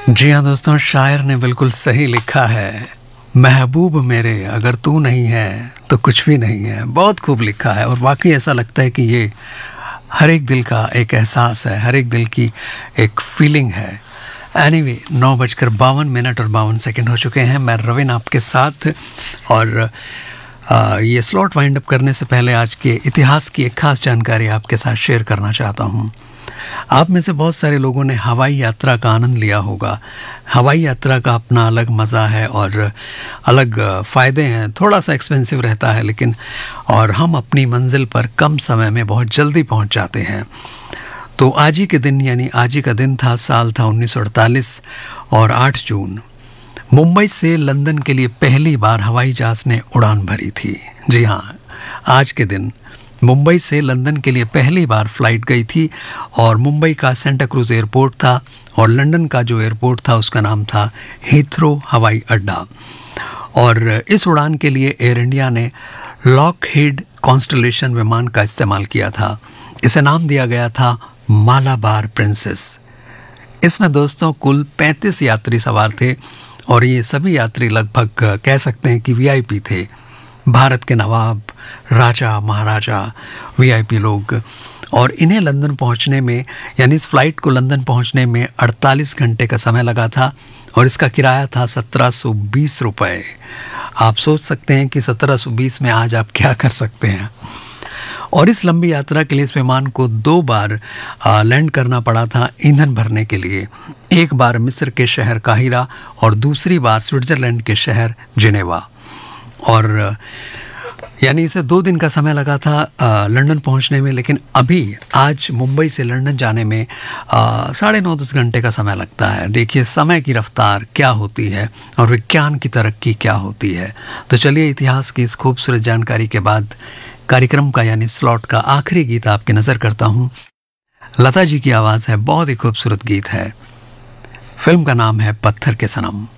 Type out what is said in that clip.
जी हाँ दोस्तों, शायर ने बिल्कुल सही लिखा है। महबूब मेरे अगर तू नहीं है तो कुछ भी नहीं है। बहुत खूब लिखा है और वाकई ऐसा लगता है कि ये हर एक दिल का एक एहसास है, हर एक दिल की एक फीलिंग है। एनीवे 9:52 और 52 हो चुके हैं। मैं रविन आपके साथ और ये स्लॉट वाइंड अप करने से पहले आज के इतिहास की एक खास जानकारी आपके साथ शेयर करना चाहता हूँ। आप में से बहुत सारे लोगों ने हवाई यात्रा का आनंद लिया होगा। हवाई यात्रा का अपना अलग मज़ा है और अलग फ़ायदे हैं। थोड़ा सा एक्सपेंसिव रहता है लेकिन और हम अपनी मंजिल पर कम समय में बहुत जल्दी पहुंच जाते हैं। तो आज ही के दिन यानी आज ही का दिन था, साल था 1948 और 8 जून मुंबई से लंदन के लिए पहली बार हवाई जहाज़ ने उड़ान भरी थी। जी हाँ, आज के दिन मुंबई से लंदन के लिए पहली बार फ्लाइट गई थी और मुंबई का सेंटा क्रूज एयरपोर्ट था और लंदन का जो एयरपोर्ट था उसका नाम था हीथ्रो हवाई अड्डा। और इस उड़ान के लिए एयर इंडिया ने लॉकहीड कॉन्स्टलेशन विमान का इस्तेमाल किया था। इसे नाम दिया गया था मालाबार प्रिंसेस। इसमें दोस्तों कुल 35 यात्री सवार थे और ये सभी यात्री लगभग कह सकते हैं कि वीआईपी थे। भारत के नवाब, राजा, महाराजा, वीआईपी लोग। और इन्हें लंदन पहुंचने में यानी इस फ्लाइट को लंदन पहुंचने में 48 घंटे का समय लगा था और इसका किराया था 1720 रुपये। आप सोच सकते हैं कि 1720 में आज आप क्या कर सकते हैं। और इस लंबी यात्रा के लिए इस विमान को 2 बार लैंड करना पड़ा था ईंधन भरने के लिए। एक बार मिस्र के शहर काहिरा और दूसरी बार स्विट्ज़रलैंड के शहर जिनेवा। और यानी इसे 2 दिन का समय लगा था लंदन पहुंचने में, लेकिन अभी आज मुंबई से लंदन जाने में 9.5-10 घंटे का समय लगता है। देखिए समय की रफ्तार क्या होती है और विज्ञान की तरक्की क्या होती है। तो चलिए इतिहास की इस खूबसूरत जानकारी के बाद कार्यक्रम का यानी स्लॉट का आखिरी गीत आपकी नज़र करता हूँ। लता जी की आवाज़ है, बहुत ही खूबसूरत गीत है। फिल्म का नाम है पत्थर के सनम।